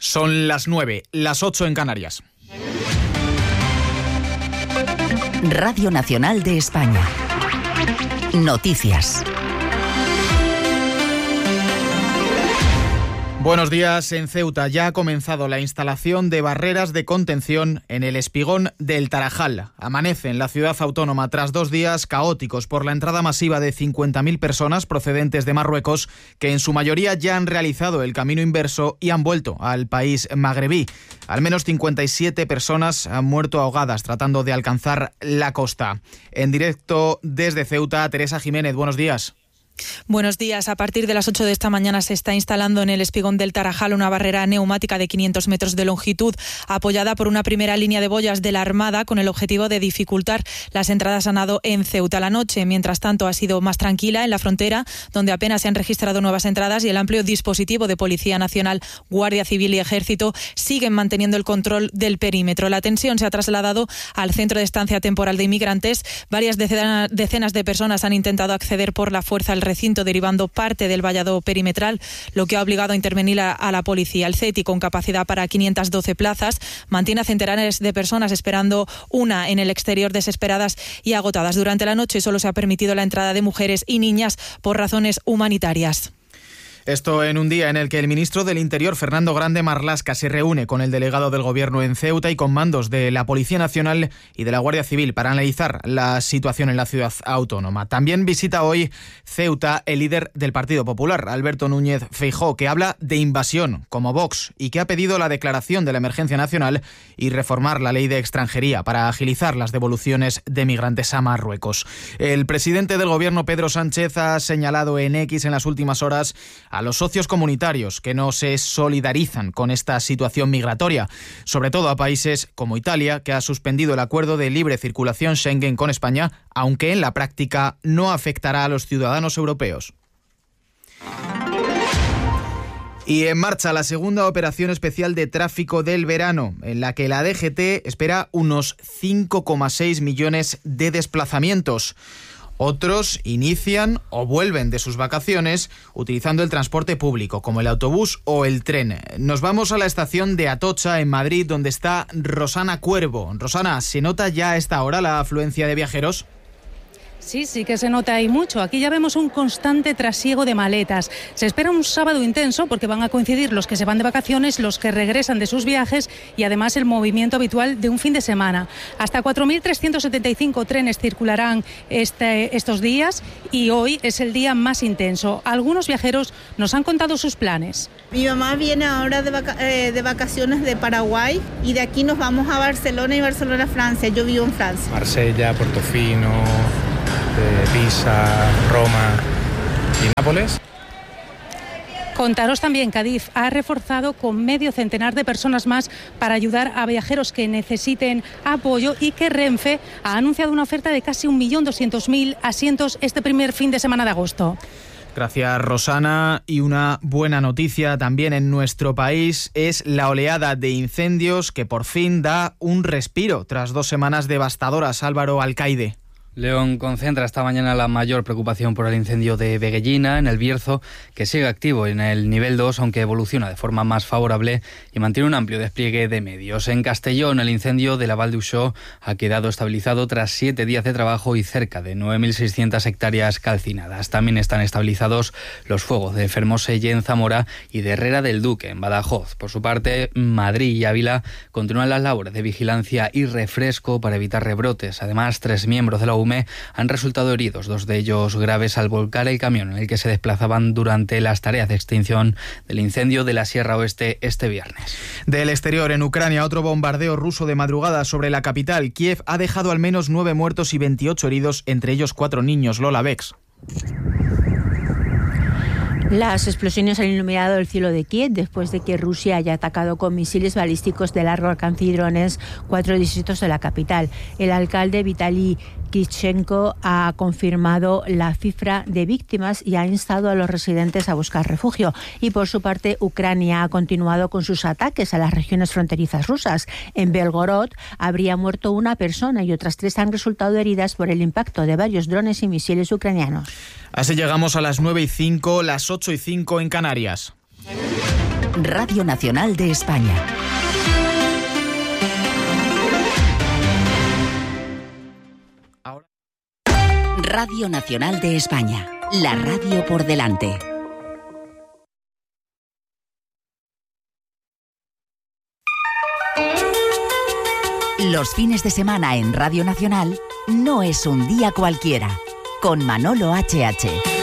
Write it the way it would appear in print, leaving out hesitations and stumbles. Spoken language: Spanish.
Son las 9, las 8 en Canarias. Radio Nacional de España. Noticias. Buenos días. En Ceuta ya ha comenzado la instalación de barreras de contención en el espigón del Tarajal. Amanece en la ciudad autónoma tras 2 días caóticos por la entrada masiva de 50.000 personas procedentes de Marruecos, que en su mayoría ya han realizado el camino inverso y han vuelto al país magrebí. Al menos 57 personas han muerto ahogadas tratando de alcanzar la costa. En directo desde Ceuta, Teresa Jiménez, buenos días. Buenos días. A partir de las 8 de esta mañana se está instalando en el espigón del Tarajal una barrera neumática de 500 metros de longitud, apoyada por una primera línea de boyas de la Armada con el objetivo de dificultar las entradas a nado en Ceuta. La noche, mientras tanto, ha sido más tranquila en la frontera, donde apenas se han registrado nuevas entradas y el amplio dispositivo de Policía Nacional, Guardia Civil y Ejército siguen manteniendo el control del perímetro. La tensión se ha trasladado al centro de estancia temporal de inmigrantes. Varias decenas de personas han intentado acceder por la fuerza al recinto, derivando parte del vallado perimetral, lo que ha obligado a intervenir a la policía. El CETI, con capacidad para 512 plazas, mantiene a centenares de personas esperando una en el exterior, desesperadas y agotadas. Durante la noche solo se ha permitido la entrada de mujeres y niñas por razones humanitarias. Esto en un día en el que el ministro del Interior, Fernando Grande Marlaska, se reúne con el delegado del Gobierno en Ceuta y con mandos de la Policía Nacional y de la Guardia Civil para analizar la situación en la ciudad autónoma. También visita hoy Ceuta el líder del Partido Popular, Alberto Núñez Feijóo, que habla de invasión como Vox y que ha pedido la declaración de la emergencia nacional y reformar la ley de extranjería para agilizar las devoluciones de migrantes a Marruecos. El presidente del Gobierno, Pedro Sánchez, ha señalado en X en las últimas horas a los socios comunitarios que no se solidarizan con esta situación migratoria, sobre todo a países como Italia, que ha suspendido el acuerdo de libre circulación Schengen con España, aunque en la práctica no afectará a los ciudadanos europeos. Y en marcha la segunda operación especial de tráfico del verano, en la que la DGT espera unos 5,6 millones de desplazamientos. Otros inician o vuelven de sus vacaciones utilizando el transporte público, como el autobús o el tren. Nos vamos a la estación de Atocha, en Madrid, donde está Rosana Cuervo. Rosana, ¿se nota ya a esta hora la afluencia de viajeros? Sí que se nota y mucho. Aquí ya vemos un constante trasiego de maletas. Se espera un sábado intenso porque van a coincidir los que se van de vacaciones, los que regresan de sus viajes y además el movimiento habitual de un fin de semana. Hasta 4.375 trenes circularán estos días y hoy es el día más intenso. Algunos viajeros nos han contado sus planes. Mi mamá viene ahora de vacaciones de Paraguay y de aquí nos vamos a Barcelona y Barcelona, Francia. Yo vivo en Francia. Marsella, Portofino, Pisa, Roma y Nápoles. Contaros también, Cádiz ha reforzado con medio centenar de personas más para ayudar a viajeros que necesiten apoyo y que Renfe ha anunciado una oferta de casi 1.200.000 asientos este primer fin de semana de agosto. Gracias, Rosana. Y una buena noticia también en nuestro país es la oleada de incendios que por fin da un respiro tras 2 semanas devastadoras. Álvaro Alcaide. León concentra esta mañana la mayor preocupación por el incendio de Veguellina, en el Bierzo, que sigue activo en el nivel 2, aunque evoluciona de forma más favorable y mantiene un amplio despliegue de medios. En Castellón, el incendio de la Val d'Uixó ha quedado estabilizado tras 7 días de trabajo y cerca de 9.600 hectáreas calcinadas. También están estabilizados los fuegos de Fermoselle en Zamora y de Herrera del Duque en Badajoz. Por su parte, Madrid y Ávila continúan las labores de vigilancia y refresco para evitar rebrotes. Además, 3 miembros de la UME han resultado heridos, 2 de ellos graves, al volcar el camión en el que se desplazaban durante las tareas de extinción del incendio de la Sierra Oeste este viernes. Del exterior, en Ucrania, otro bombardeo ruso de madrugada sobre la capital. Kiev ha dejado al menos 9 muertos y 28 heridos, entre ellos 4 niños. Lola Bex. Las explosiones han iluminado el cielo de Kiev después de que Rusia haya atacado con misiles balísticos de largo alcance y drones 4 distritos de la capital. El alcalde Vitaly Klitschko ha confirmado la cifra de víctimas y ha instado a los residentes a buscar refugio. Y por su parte, Ucrania ha continuado con sus ataques a las regiones fronterizas rusas. En Belgorod habría muerto 1 persona y otras 3 han resultado heridas por el impacto de varios drones y misiles ucranianos. Así llegamos a las 9:05, las 8:05 en Canarias. Radio Nacional de España. Radio Nacional de España. La radio por delante. Los fines de semana en Radio Nacional no es un día cualquiera. Con Manolo HH.